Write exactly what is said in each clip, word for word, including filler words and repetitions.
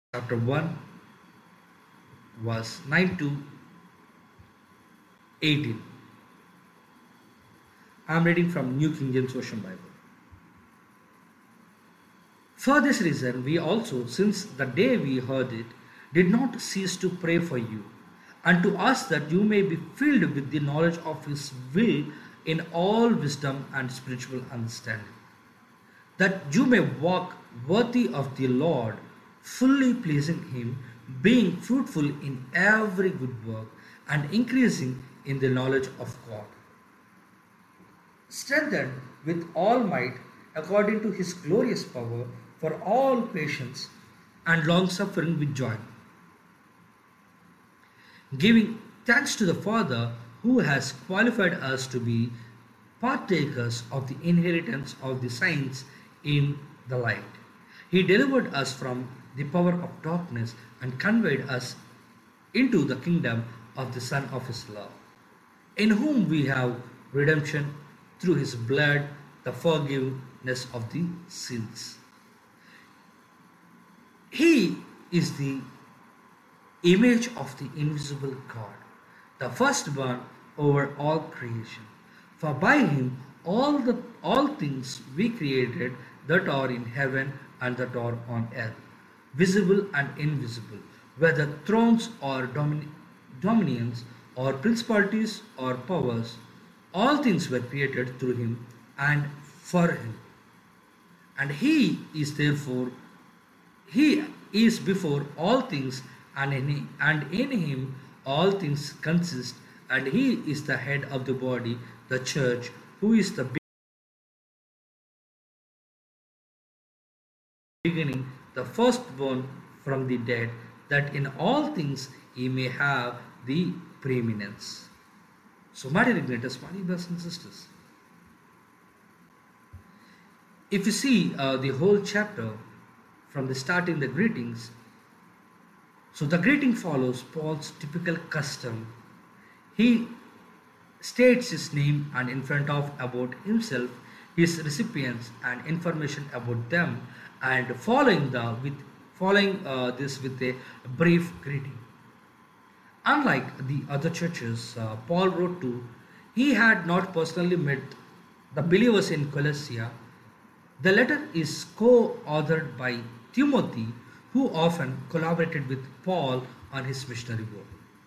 chapter one, verse nine to eighteen. I am reading from New King James Version Bible. For this reason, we also, since the day we heard it, did not cease to pray for you, and to ask that you may be filled with the knowledge of His will in all wisdom and spiritual understanding, that you may walk worthy of the Lord, fully pleasing Him, being fruitful in every good work, and increasing in the knowledge of God, strengthened with all might according to His glorious power, for all patience and long suffering with joy, giving thanks to the Father who has qualified us to be partakers of the inheritance of the saints in the light. He delivered us from the power of darkness and conveyed us into the kingdom of the Son of His love, in whom we have redemption through His blood, the forgiveness of the sins. He is the image of the invisible God, the firstborn over all creation. For by Him all the all things we created that are in heaven and that are on earth, visible and invisible, whether thrones or domin- dominions or principalities or powers, all things were created through Him and for Him. And He is therefore He is before all things, and in, and in Him all things consist, and He is the head of the body, the church, who is the beginning, the firstborn from the dead, that in all things He may have the preeminence. So, my dear igniters, my dear brothers and sisters, if you see uh, the whole chapter from the starting the greetings, so the greeting follows Paul's typical custom. He states his name and in front of about himself, his recipients and information about them, and following the with following uh, this with a brief greeting. Unlike the other churches uh, Paul wrote to, he had not personally met the believers in Colossia. The letter is co-authored by Timothy, who often collaborated with Paul on his missionary work.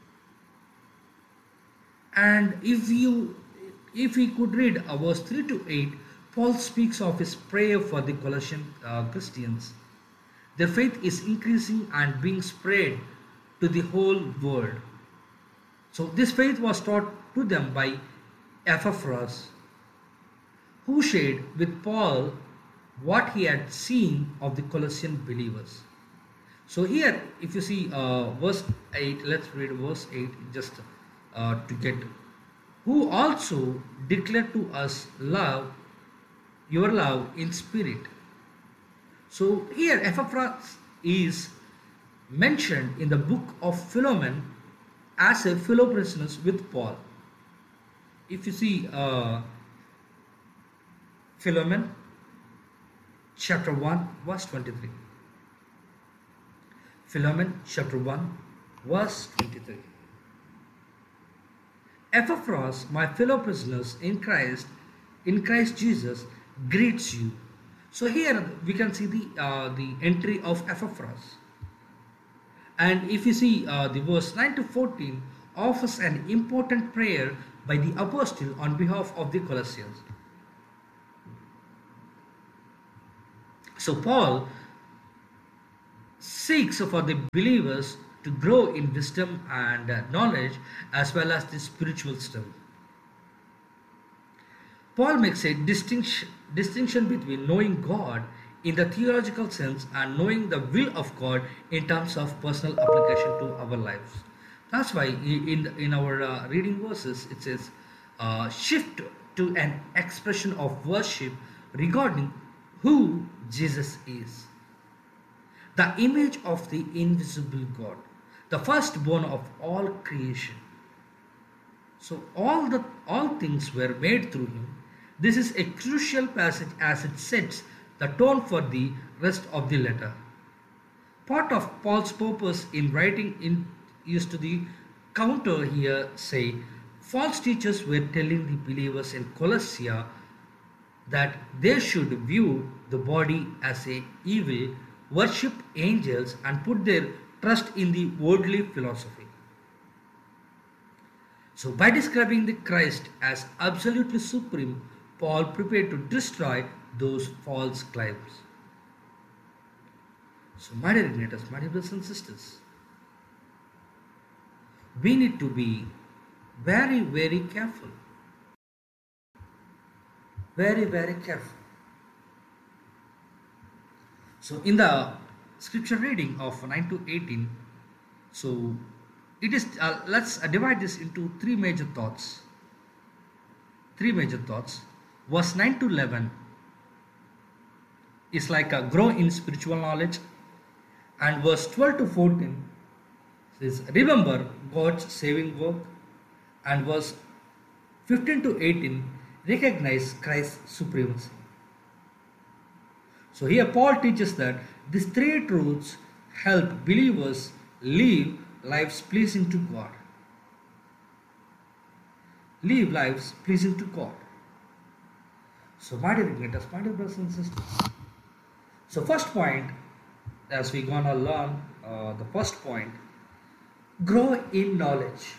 And if you if we could read uh, verse three to eight, Paul speaks of his prayer for the Colossian uh, Christians. Their faith is increasing and being spread to the whole world. So this faith was taught to them by Epaphras, who shared with Paul what he had seen of the Colossian believers. So here, if you see uh, verse eight, let's read verse eight just uh, to get, who also declared to us love, your love in spirit. So here Epaphras is mentioned in the book of Philemon as a fellow prisoner with Paul. If you see uh, Philemon chapter one verse twenty-three. Philemon chapter one verse twenty-three. Epaphras, my fellow prisoners in Christ, in Christ Jesus, greets you. So here we can see the uh, the entry of Epaphras. And if you see uh, the verse nine to fourteen offers an important prayer by the apostle on behalf of the Colossians. So Paul seeks for the believers to grow in wisdom and uh, knowledge as well as the spiritual stuff. Paul makes a distinction, distinction between knowing God in the theological sense and knowing the will of God in terms of personal application to our lives. That's why in, in our uh, reading verses it says, uh, shift to an expression of worship regarding who Jesus is, the image of the invisible God, the firstborn of all creation. So all the all things were made through Him. This is a crucial passage as it sets the tone for the rest of the letter. Part of Paul's purpose in writing in is to the counter here say false teachers were telling the believers in Colossia that they should view the body as a evil, worship angels and put their trust in the worldly philosophy. So by describing the Christ as absolutely supreme, Paul prepared to destroy those false claims. So my dear igniters, my dear brothers and sisters, we need to be very, very careful. Very, very careful. So in the scripture reading of nine to eighteen, so it is, uh, let's uh, divide this into three major thoughts. Three major thoughts. Verse nine to eleven is like a grow in spiritual knowledge, and verse twelve to fourteen says remember God's saving work, and verse fifteen to eighteen recognize Christ's supremacy. So here Paul teaches that these three truths help believers live lives pleasing to God. Live lives pleasing to God. So my dear igniters, my dear brothers and sisters. So first point, as we gonna learn, uh, the first point, grow in knowledge.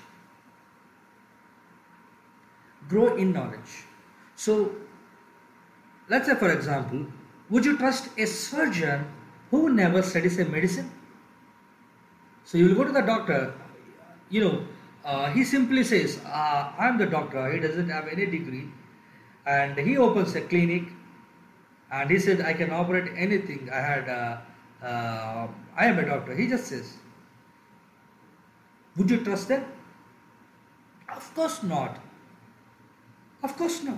Grow in knowledge. So let's say for example, would you trust a surgeon who never studies a medicine? So you will go to the doctor, you know, uh, he simply says, uh, I'm the doctor, he doesn't have any degree, and he opens a clinic and he said, I can operate anything. I had, uh, uh, I am a doctor. He just says, would you trust them? Of course not. Of course not.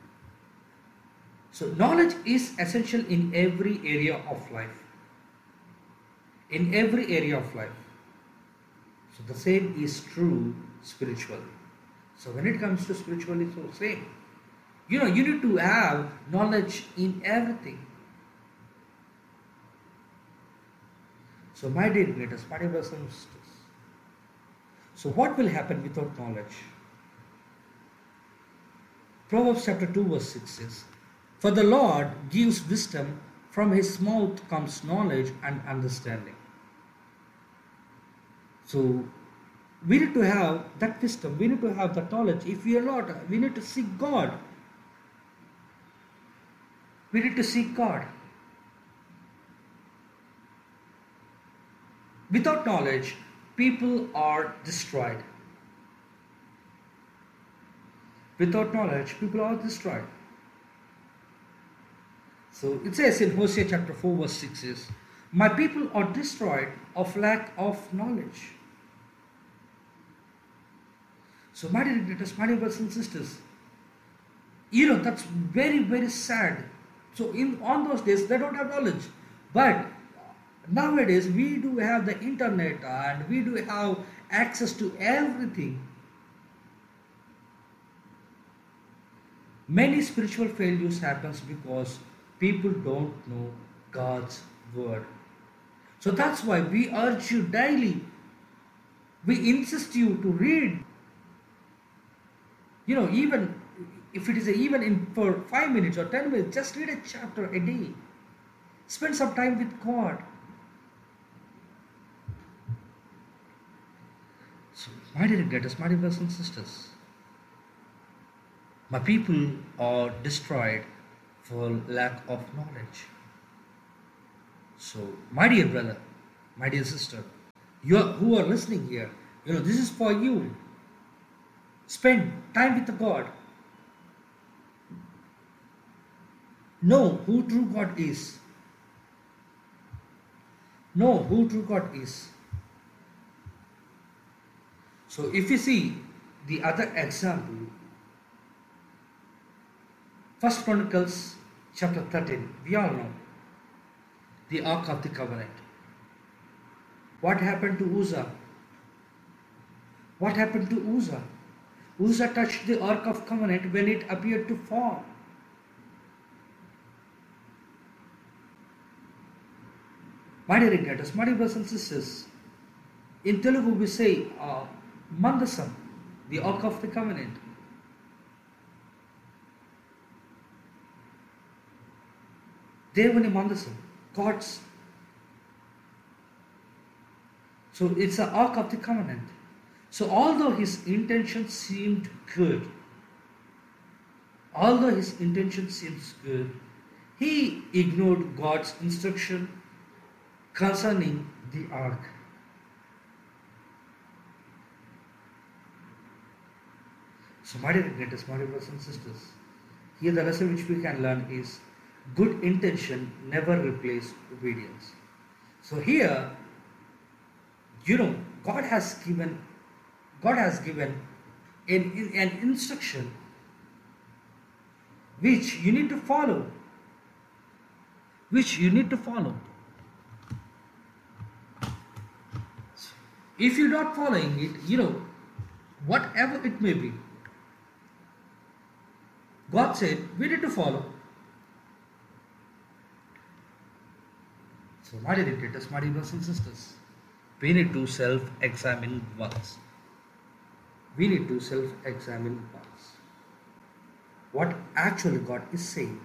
So knowledge is essential in every area of life. In every area of life. So the same is true spiritually. So when it comes to spiritually, so same. You know, you need to have knowledge in everything. So my dear igniters, my dear brothers and sisters. So what will happen without knowledge? Proverbs chapter two verse six says, for the Lord gives wisdom, from his mouth comes knowledge and understanding. So we need to have that wisdom, we need to have that knowledge. If we are not, we need to seek God. We need to seek God. Without knowledge, people are destroyed. Without knowledge, people are destroyed. So it says in Hosea chapter four verse six is, my people are destroyed of lack of knowledge. So my dear igniters, my dear brothers and sisters, you know, that's very, very sad. So in on those days, they don't have knowledge. But nowadays, we do have the internet and we do have access to everything. Many spiritual failures happens because people don't know God's word. So that's why we urge you daily. We insist you to read. You know, even if it is a, even in for five minutes or ten minutes, just read a chapter a day. Spend some time with God. So, my dear brothers, my dear brothers and sisters, my people are destroyed for lack of knowledge. So, my dear brother, my dear sister, you are, who are listening here, you know, this is for you. Spend time with God. Know who true God is. Know who true God is. So if you see the other example, First Chronicles chapter thirteen, we all know the Ark of the Covenant. What happened to Uzzah? What happened to Uzzah? Uzzah touched the Ark of Covenant when it appeared to fall. My dear ignitis, my dear brothers and sisters, in Telugu we say uh, Mandasam, the Ark of the Covenant. Devani Mandasam, God's. So it's the Ark of the Covenant. So although his intention seemed good, although his intention seems good, he ignored God's instruction concerning the ark. So my dear greatest, my dear brothers and sisters, here the lesson which we can learn is good intention never replaces obedience. So here, you know, God has given, God has given an, an instruction which you need to follow, which you need to follow. If you're not following it, you know, whatever it may be, God said we need to follow. So, my dear educators, my dear brothers and sisters, we need to self-examine once. We need to self-examine once. What actually God is saying.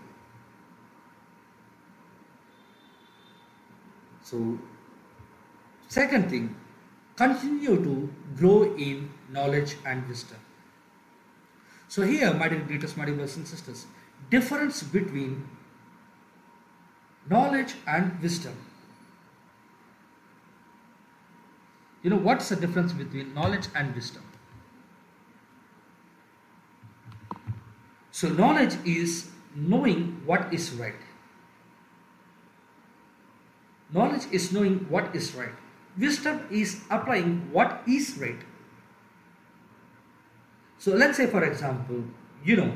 So, second thing, continue to grow in knowledge and wisdom. So here, my dear greatest, my dear brothers and sisters, difference between knowledge and wisdom. You know, what's the difference between knowledge and wisdom? So knowledge is knowing what is right. Knowledge is knowing what is right. Wisdom is applying what is right. So let's say for example, you know,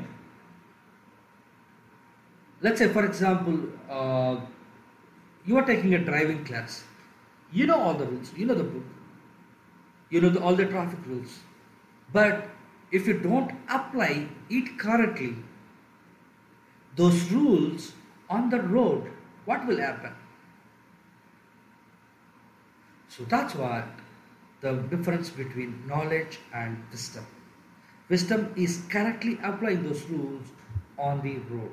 let's say for example, uh, you are taking a driving class. You know all the rules, you know the book, you know the, all the traffic rules. But if you don't apply it correctly, those rules on the road, what will happen? So that's what the difference between knowledge and wisdom. Wisdom is correctly applying those rules on the road.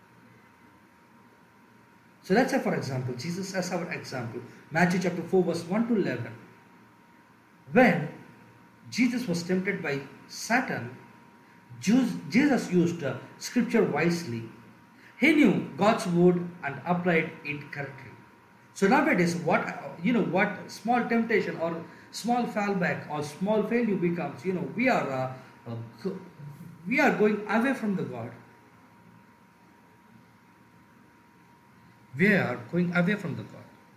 So let's say for example, Jesus as our example, Matthew chapter four verse one to eleven. When Jesus was tempted by Satan, Jesus used uh, scripture wisely. He knew God's word and applied it correctly. So nowadays, what you know, what small temptation or small fallback or small failure becomes, you know, we are uh, uh, we are going away from the God. We are going away from the God.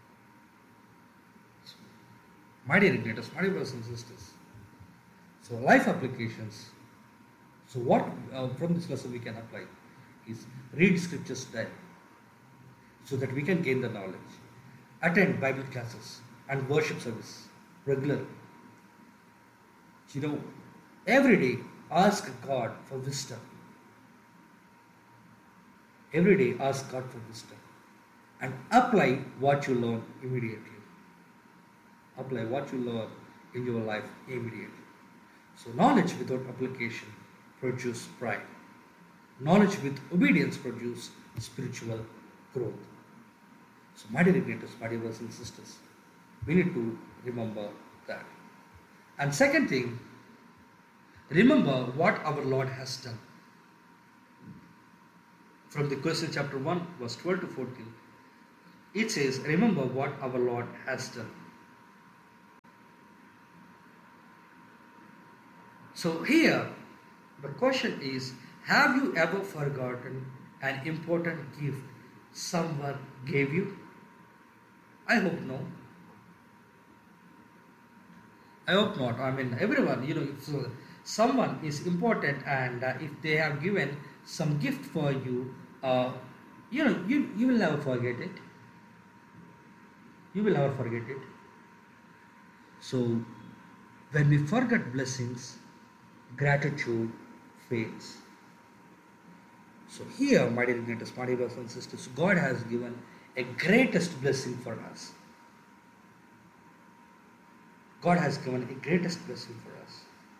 So, my dear greatest, my dear brothers and sisters. So life applications. So what uh, from this lesson we can apply is read scriptures daily, so that we can gain the knowledge. Attend Bible classes and worship service regularly. You know, every day ask God for wisdom. Every day ask God for wisdom. And apply what you learn immediately. Apply what you learn in your life immediately. So knowledge without application produces pride. Knowledge with obedience produces spiritual growth. So my dear greatest, my dear brothers and sisters, we need to remember that. And second thing, remember what our Lord has done. From the Colossians chapter one verse twelve to fourteen, it says, remember what our Lord has done. So here, the question is, have you ever forgotten an important gift someone gave you? I hope no. I hope not. I mean, everyone, you know, if uh, someone is important and uh, if they have given some gift for you, uh, you know, you, you will never forget it. You will never forget it. So, when we forget blessings, gratitude fades. So here, my dear greatest, my dear brothers and sisters, God has given a greatest blessing for us. God has given a greatest blessing for us.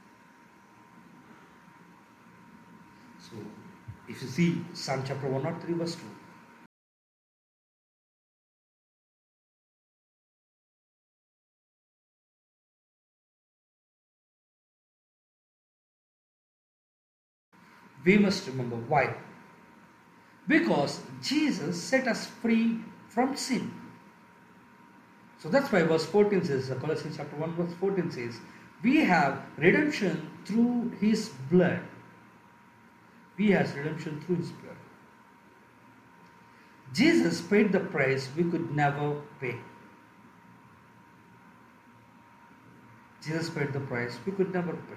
So, if you see Psalm chapter one oh three verse two, we must remember why. Because Jesus set us free from sin. So that's why verse fourteen says, Colossians chapter one verse fourteen says, we have redemption through His blood. We have redemption through His blood. Jesus paid the price we could never pay. Jesus paid the price we could never pay.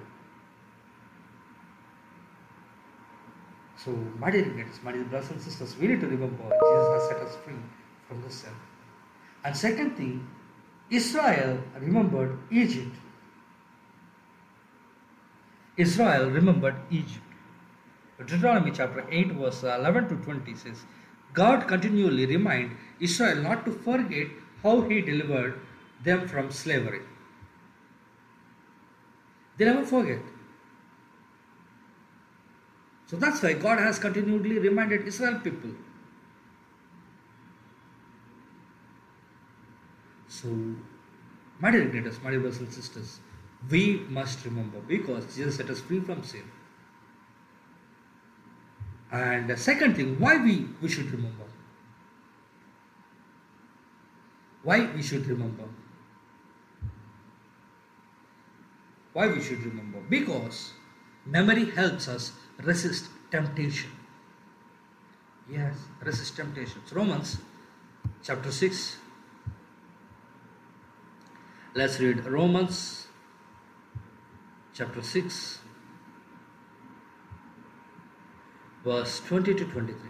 So, my dear friends, my dear brothers and sisters, we need to remember Jesus has set us free from the sin. And second thing, Israel remembered Egypt. Israel remembered Egypt. Deuteronomy chapter eight verse eleven to twenty says, God continually reminded Israel not to forget how He delivered them from slavery. They never forget. So that's why God has continually reminded Israel people. So, my dear greatest, my dear brothers and sisters, we must remember because Jesus set us free from sin. And the second thing, why we, we should remember. Why we should remember. Why we should remember? Because memory helps us resist temptation. Yes, resist temptations. Romans chapter six. Let's read Romans chapter six, verse twenty to twenty-three.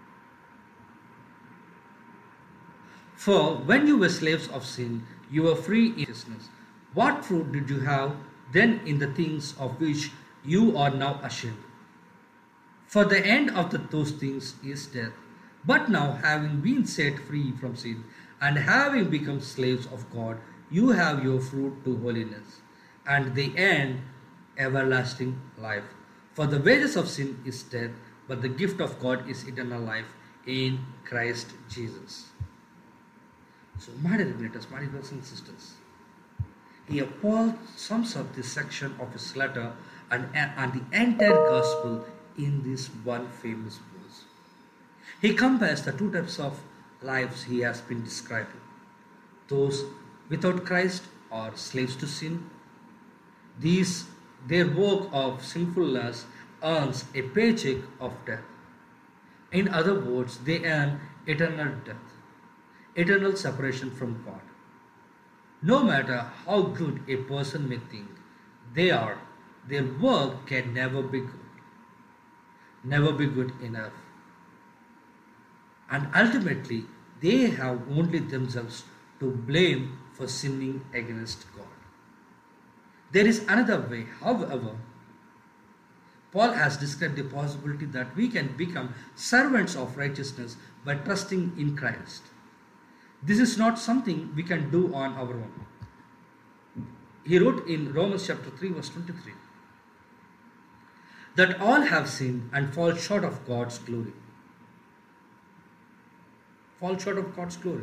For when you were slaves of sin, you were free in righteousness. What fruit did you have then in the things of which you are now ashamed? For the end of the, those things is death. But now, having been set free from sin and having become slaves of God, you have your fruit to holiness, and the end everlasting life. For the wages of sin is death, but the gift of God is eternal life in Christ Jesus. So, my dear brothers, my dear brothers and sisters, here Paul sums up this section of his letter and, and the entire gospel in this one famous verse. He compares the two types of lives he has been describing. Those without Christ are slaves to sin. These, their work of sinfulness earns a paycheck of death. In other words, they earn eternal death, eternal separation from God. No matter how good a person may think they are, their work can never be good. Never be good enough. And ultimately, they have only themselves to blame for sinning against God. There is another way, however. Paul has described the possibility that we can become servants of righteousness by trusting in Christ. This is not something we can do on our own. He wrote in Romans chapter three verse twenty-three that all have sinned and fall short of God's glory. Fall short of God's glory.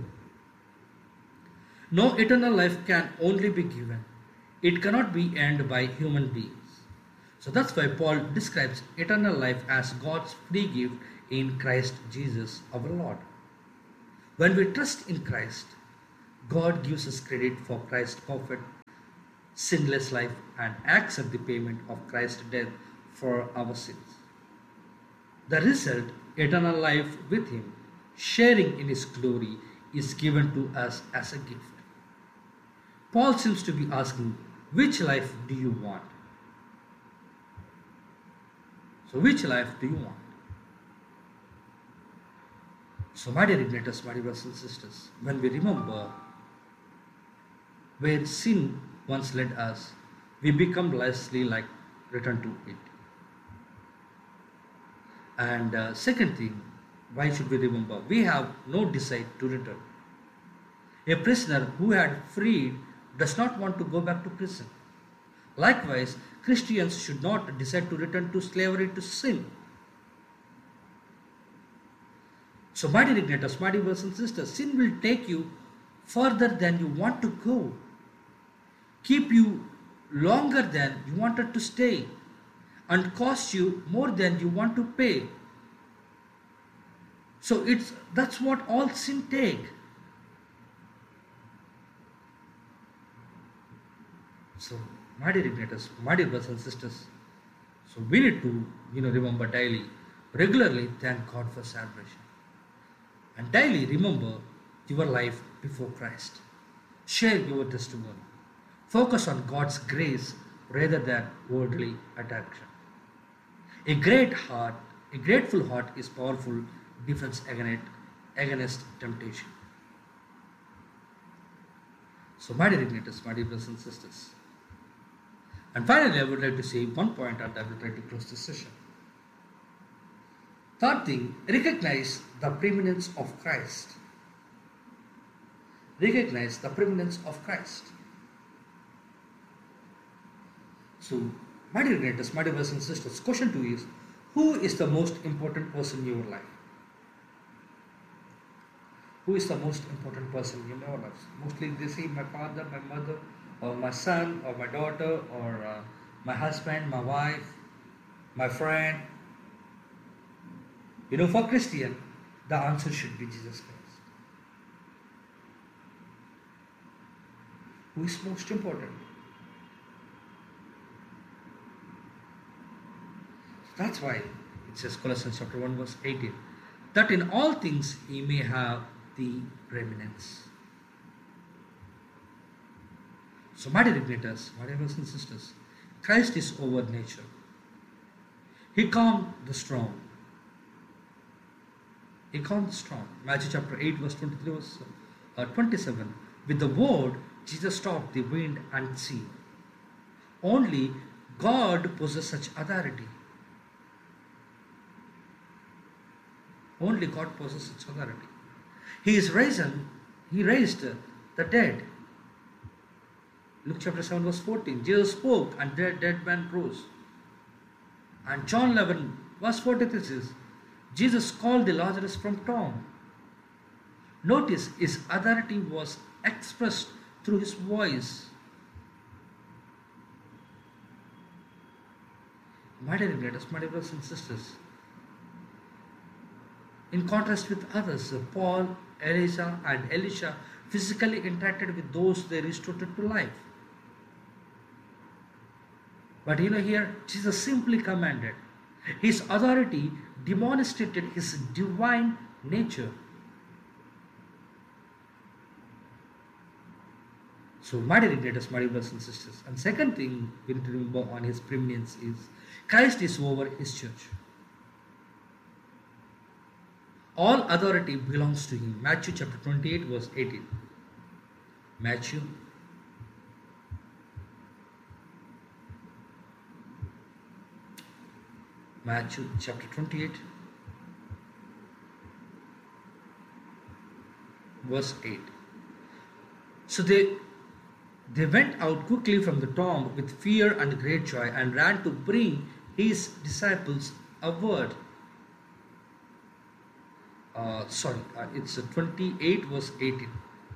No eternal life can only be given. It cannot be earned by human beings. So that's why Paul describes eternal life as God's free gift in Christ Jesus our Lord. When we trust in Christ, God gives us credit for Christ's perfect, sinless life and accept the payment of Christ's death for our sins. The result, eternal life with Him, sharing in His glory, is given to us as a gift. Paul seems to be asking, which life do you want? So which life do you want? So my dear igniters, my dear brothers and sisters, when we remember where sin once led us, we become lessly like return to it. And uh, second thing, why should we remember? We have no desire to return. A prisoner who had freed does not want to go back to prison. Likewise, Christians should not decide to return to slavery to sin. So, my dear Ignatius, my dear brothers and sisters, sin will take you further than you want to go, keep you longer than you wanted to stay, and cost you more than you want to pay. So it's that's what all sin take. So, my dear Ignatius, my dear brothers and sisters, so we need to, you know, remember daily, regularly thank God for salvation. And daily remember your life before Christ. Share your testimony. Focus on God's grace rather than worldly attraction. A great heart, a grateful heart is powerful defense against, against temptation. So, my dear Ignatius, my dear brothers and sisters. And finally, I would like to say one point and I will try to close this session. Third thing, recognize the preeminence of Christ. Recognize the preeminence of Christ. So, my dear Ignatius, my dear brothers and sisters, question two is, who is the most important person in your life? Who is the most important person in your life? Mostly they say my father, my mother, or my son, or my daughter, or uh, my husband, my wife, my friend. You know, for Christian, the answer should be Jesus Christ. Who is most important? That's why it says Colossians chapter one verse eighteen, that in all things he may have the preeminence. So, my dear Ignatius, my dear brothers and sisters, Christ is over nature. He calmed the storm. He calmed the storm. Matthew chapter eight verse twenty-three verse uh, twenty-seven. With the word, Jesus stopped the wind and sea. Only God possesses such authority. Only God possesses such authority. He is risen, he raised the dead. Luke chapter seven verse fourteen. Jesus spoke and the dead man rose. And John eleven verse forty-three says, Jesus called the Lazarus from tomb. Notice his authority was expressed through his voice. My dear Ignatius, my dear brothers and sisters, in contrast with others, Paul, Elijah, and Elisha physically interacted with those they restored to life. But you know, here Jesus simply commanded. His authority demonstrated his divine nature. So, my dear Ignatius, my dear brothers and sisters, and second thing we need to remember on his preeminence is Christ is over his church. All authority belongs to him. Matthew chapter twenty-eight verse eighteen. Matthew Matthew chapter twenty-eight verse eight. So they they went out quickly from the tomb with fear and great joy and ran to bring his disciples a word. Uh, sorry, uh, it's uh, twenty-eight verse eighteen.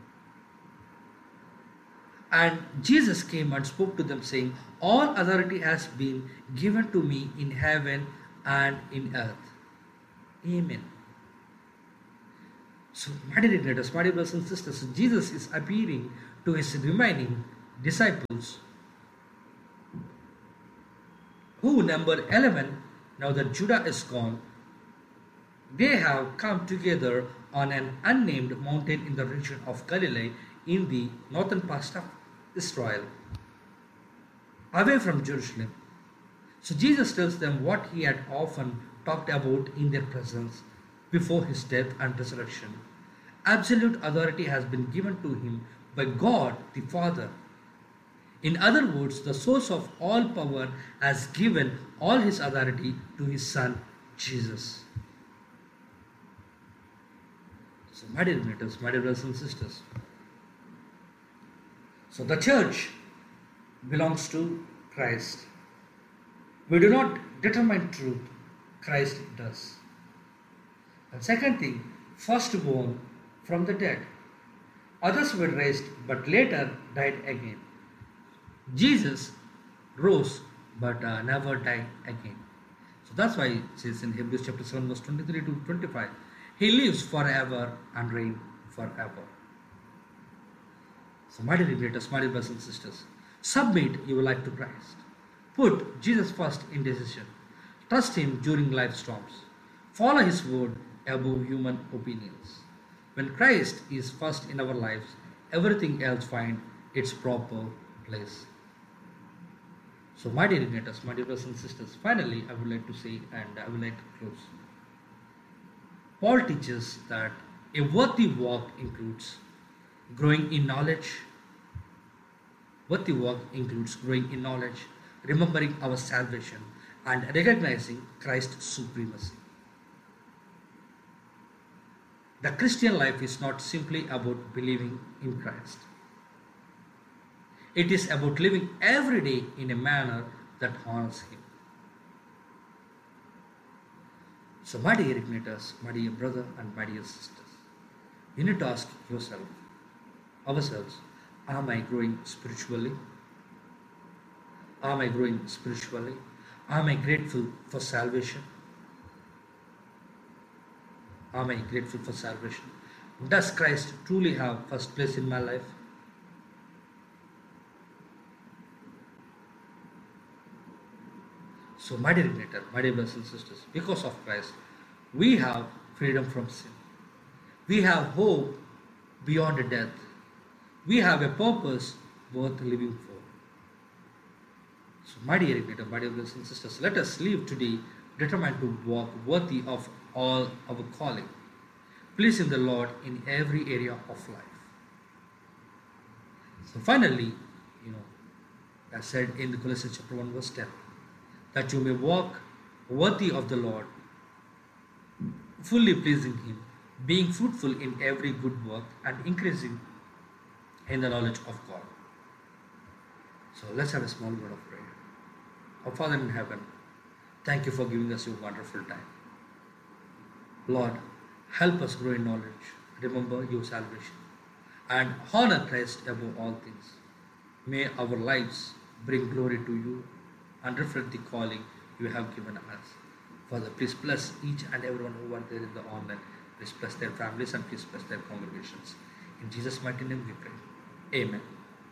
And Jesus came and spoke to them, saying, all authority has been given to me in heaven and in earth. Amen. So, my dear Ignatius, my dear brothers and sisters, Jesus is appearing to his remaining disciples, who number eleven, now that Judah is gone. They have come together on an unnamed mountain in the region of Galilee in the northern part of Israel, away from Jerusalem. So Jesus tells them what he had often talked about in their presence before his death and resurrection. Absolute authority has been given to him by God the Father. In other words, the source of all power has given all his authority to his Son, Jesus. So, my dear Ignatius, my dear brothers and sisters, So the church belongs to Christ. We do not determine truth, Christ does. And second thing, firstborn from the dead. Others were raised but later died again. Jesus rose but uh, never died again. So that's why it says in Hebrews chapter seven verse twenty-three to twenty-five, He lives forever and reigns forever. So my dear greatest, my dear brothers and sisters, submit your life to Christ. Put Jesus first in decision. Trust Him during life storms. Follow His word above human opinions. When Christ is first in our lives, everything else finds its proper place. So my dear igniters, my dear brothers and sisters, finally I would like to say, and I would like to close. Paul teaches that a worthy walk includes growing in knowledge. Worthy walk includes growing in knowledge, remembering our salvation, and recognizing Christ's supremacy. The Christian life is not simply about believing in Christ. It is about living every day in a manner that honors Him. So my dear igniters, my dear brother and my dear sisters, you need to ask yourself, ourselves, am I growing spiritually? Am I growing spiritually? Am I grateful for salvation? Am I grateful for salvation? Does Christ truly have first place in my life? So my dear ignitor, my dear brothers and sisters, because of Christ, we have freedom from sin. We have hope beyond death. We have a purpose worth living for. So my dear ignitor, my dear brothers and sisters, let us live today determined to walk worthy of all our calling, pleasing the Lord in every area of life. So finally, you know, as said in the Colossians chapter one verse ten, that you may walk worthy of the Lord, fully pleasing Him, being fruitful in every good work and increasing in the knowledge of God. So let's have a small word of prayer. Our Father in heaven, thank you for giving us your wonderful time. Lord, help us grow in knowledge, remember your salvation, and honor Christ above all things. May our lives bring glory to you and reflect the calling you have given us. Father, please bless each and everyone who are there in the online. Please bless their families and please bless their congregations. In Jesus' mighty name we pray. Amen.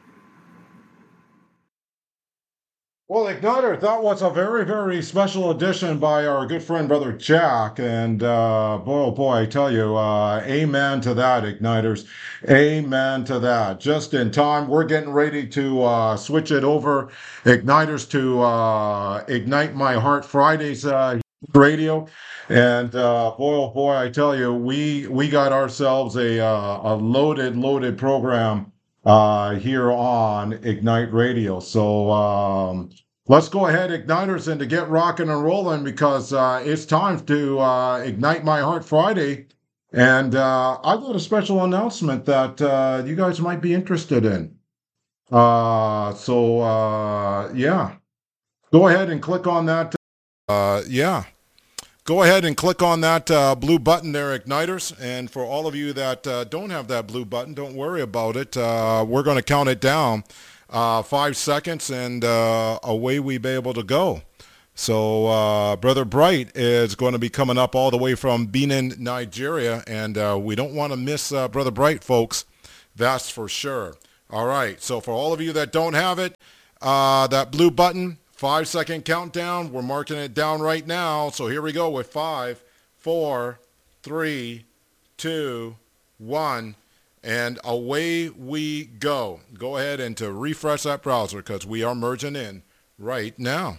Well, Igniter, that was a very, very special edition by our good friend, Brother Jack. And uh, boy, oh boy, I tell you, uh, amen to that, Igniters. Amen to that. Just in time, we're getting ready to uh, switch it over, Igniters, to uh, Ignite My Heart Fridays uh, radio. And uh, boy, oh boy, I tell you, we, we got ourselves a, uh, a loaded, loaded program uh, here on Ignite Radio. So um, let's go ahead, Igniters, and to get rocking and rolling because uh, it's time to uh, Ignite My Heart Friday. And uh, I've got a special announcement that uh, you guys might be interested in. Uh, so, uh, yeah, go ahead and click on that. Uh, yeah. Go ahead and click on that uh, blue button there, Igniters. And for all of you that uh, don't have that blue button, don't worry about it. Uh, we're going to count it down uh, five seconds, and uh, away we be able to go. So uh, Brother Bright is going to be coming up all the way from Benin, Nigeria, and uh, we don't want to miss uh, Brother Bright, folks. That's for sure. All right. So for all of you that don't have it, uh, that blue button, Five second countdown. We're marking it down right now. So here we go with five, four, three, two, one, and away we go. Go ahead and to refresh that browser because we are merging in right now.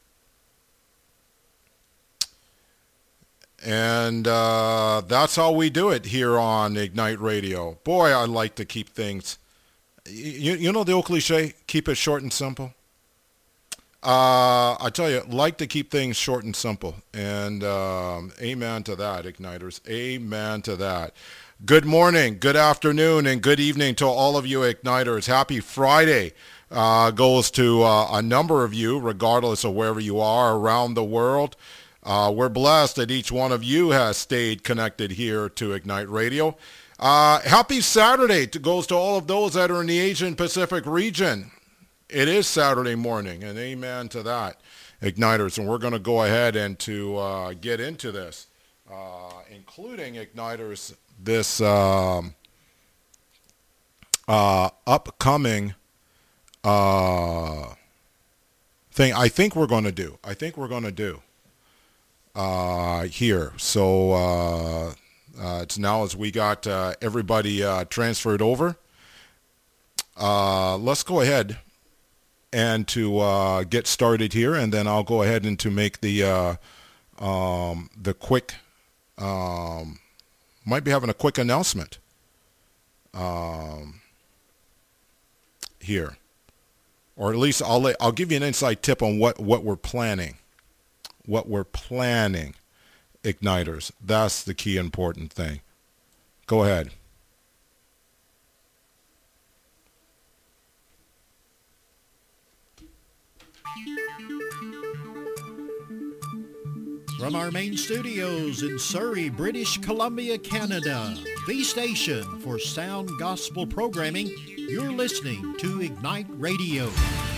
And uh, that's how we do it here on Ignite Radio. Boy, I like to keep things, you, you know the old cliche, keep it short and simple. Uh, I tell you, like to keep things short and simple, and um, amen to that, Igniters. Amen to that. Good morning, good afternoon, and good evening to all of you Igniters. Happy Friday uh, goes to uh, a number of you, regardless of wherever you are around the world. Uh, we're blessed that each one of you has stayed connected here to Ignite Radio. Uh, happy Saturday to, goes to all of those that are in the Asian Pacific region. It is Saturday morning, and amen to that, Igniters. And we're going to go ahead and to uh, get into this, uh, including Igniters, this um, uh, upcoming uh, thing. I think we're going to do. I think we're going to do uh, here. So uh, uh, it's now as we got uh, everybody uh, transferred over. Uh, let's go ahead and to uh, get started here, and then I'll go ahead and to make the uh, um, the quick. Um, might be having a quick announcement um, here, or at least I'll let, I'll give you an inside tip on what, what we're planning, what we're planning, Igniters. That's the key important thing. Go ahead. From our main studios in Surrey, British Columbia, Canada, the station for sound gospel programming, you're listening to Ignite Radio.